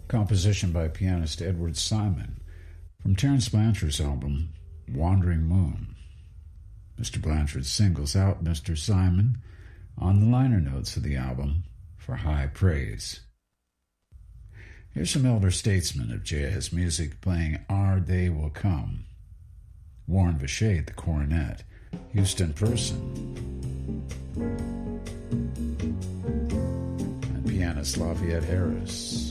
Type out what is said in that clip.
composition by pianist Edward Simon, from Terence Blanchard's album Wandering Moon. Mr. Blanchard singles out Mr. Simon on the liner notes of the album for high praise. Here's some elder statesmen of jazz music playing Our Day Will Come. Warren Vacher at the cornet, Houston Person, and pianist Lafayette Harris.